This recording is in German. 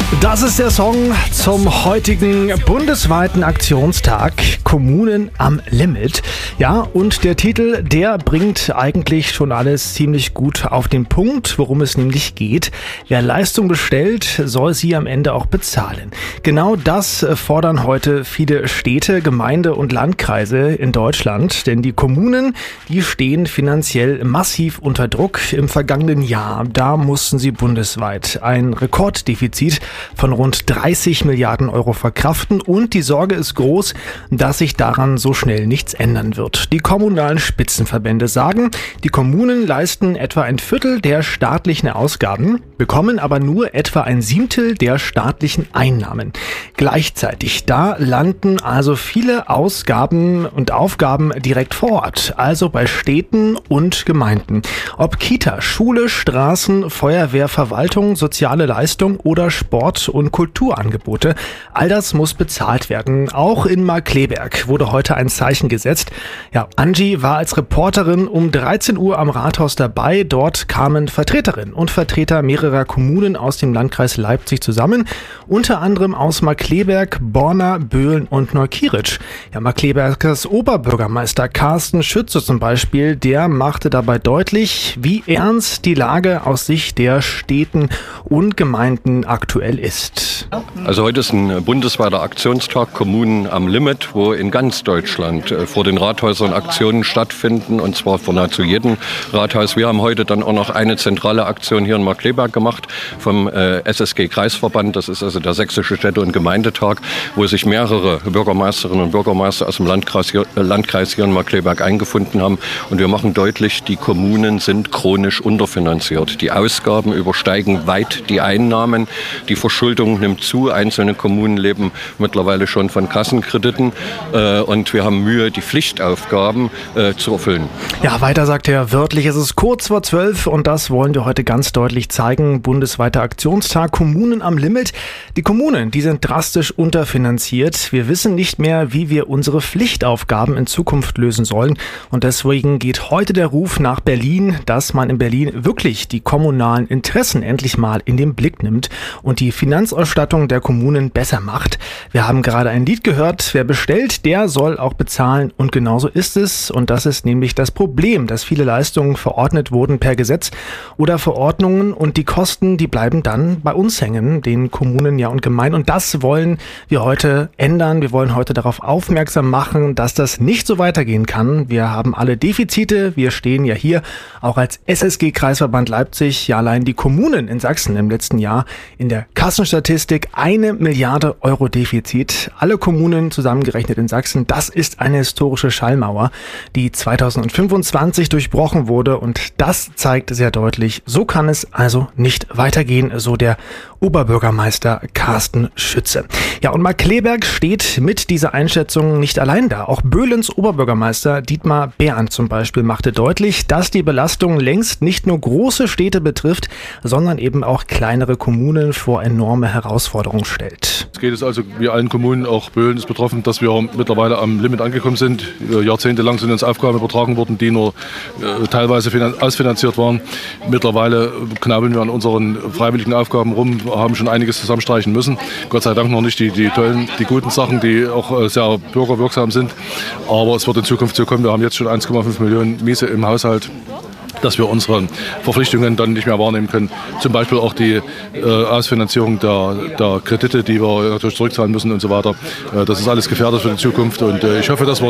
Das ist der Song zum heutigen bundesweiten Aktionstag Kommunen am Limit. Ja, und der Titel, der bringt eigentlich schon alles ziemlich gut auf den Punkt, worum es nämlich geht. Wer Leistung bestellt, soll sie am Ende auch bezahlen. Genau das fordern heute viele Städte, Gemeinde und Landkreise in Deutschland, denn die Kommunen, die stehen finanziell massiv unter Druck. Im vergangenen Jahr, da mussten sie bundesweit ein Rekorddefizit von rund 30 Milliarden Euro verkraften und die Sorge ist groß, dass sich daran so schnell nichts ändern wird. Die kommunalen Spitzenverbände sagen, die Kommunen leisten etwa ein Viertel der staatlichen Ausgaben, bekommen aber nur etwa ein Siebtel der staatlichen Einnahmen. Gleichzeitig, da landen also viele Ausgaben und Aufgaben direkt vor Ort, also bei Städten und Gemeinden. Ob Kita, Schule, Straßen, Feuerwehr, Verwaltung, soziale Leistung oder Sport- und Kulturangebote. All das muss bezahlt werden. Auch in Markkleeberg wurde heute ein Zeichen gesetzt. Ja, Angie war als Reporterin um 13 Uhr am Rathaus dabei. Dort kamen Vertreterinnen und Vertreter mehrerer Kommunen aus dem Landkreis Leipzig zusammen. Unter anderem aus Markkleeberg, Borna, Böhlen und Neukieritzsch. Ja, Markkleebergs Oberbürgermeister Carsten Schütze zum Beispiel, der machte dabei deutlich, wie ernst die Lage aus Sicht der Städten und Gemeinden aktuell ist. Also heute ist ein bundesweiter Aktionstag Kommunen am Limit, wo in ganz Deutschland vor den Rathäusern Aktionen stattfinden, und zwar vor nahezu jedem Rathaus. Wir haben heute dann auch noch eine zentrale Aktion hier in Markkleeberg gemacht vom SSG-Kreisverband. Das ist also der Sächsische Städte- und Gemeindetag, wo sich mehrere Bürgermeisterinnen und Bürgermeister aus dem Landkreis hier in Markkleeberg eingefunden haben. Und wir machen deutlich, die Kommunen sind chronisch unterfinanziert. Die Ausgaben übersteigen weit die Einnahmen. Die Verschuldung nimmt zu. Einzelne Kommunen leben mittlerweile schon von Kassenkrediten. Und wir haben Mühe, die Pflichtaufgaben zu erfüllen. Ja, weiter sagt er wörtlich, es ist kurz vor 12 und das wollen wir heute ganz deutlich zeigen. Bundesweiter Aktionstag Kommunen am Limit. Die Kommunen, die sind drastisch unterfinanziert. Wir wissen nicht mehr, wie wir unsere Pflichtaufgaben in Zukunft lösen sollen. Und deswegen geht heute der Ruf nach Berlin, dass man in Berlin wirklich die kommunalen Interessen endlich mal in den Blick nimmt und die Finanzausstattung der Kommunen besser macht. Wir haben gerade ein Lied gehört, wer bestellt, der soll auch bezahlen, und genauso ist es. Und das ist nämlich das Problem, dass viele Leistungen verordnet wurden per Gesetz oder Verordnungen und die Kosten, die bleiben dann bei uns hängen, den Kommunen ja und Gemeinden. Und das wollen wir heute ändern. Wir wollen heute darauf aufmerksam machen, dass das nicht so weitergehen kann. Wir haben alle Defizite. Wir stehen ja hier auch als SSG-Kreisverband Leipzig, ja allein die Kommunen in Sachsen im letzten Jahr in der Kassenstatistik 1 Milliarde Euro Defizit. Alle Kommunen zusammengerechnet in Sachsen, das ist eine historische Schallmauer, die 2025 durchbrochen wurde, und das zeigt sehr deutlich, so kann es also nicht weitergehen, so der Oberbürgermeister Carsten Schütze. Ja, und Markkleeberg steht mit dieser Einschätzung nicht allein da. Auch Böhlens Oberbürgermeister Dietmar Behrendt zum Beispiel machte deutlich, dass die Belastung längst nicht nur große Städte betrifft, sondern eben auch kleinere Kommunen vor enorme Herausforderungen stellt. Es geht es also wie allen Kommunen, auch Böhlen ist betroffen, dass wir mittlerweile am Limit angekommen sind. Jahrzehntelang sind uns Aufgaben übertragen worden, die nur teilweise ausfinanziert waren. Mittlerweile knabbeln wir an unseren freiwilligen Aufgaben rum, haben schon einiges zusammenstreichen müssen. Gott sei Dank noch nicht die tollen, die guten Sachen, die auch sehr bürgerwirksam sind. Aber es wird in Zukunft so kommen. Wir haben jetzt schon 1,5 Millionen Miese im Haushalt, dass wir unsere Verpflichtungen dann nicht mehr wahrnehmen können. Zum Beispiel auch die Ausfinanzierung der Kredite, die wir natürlich zurückzahlen müssen und so weiter. Das ist alles gefährdet für die Zukunft, und ich hoffe, dass wir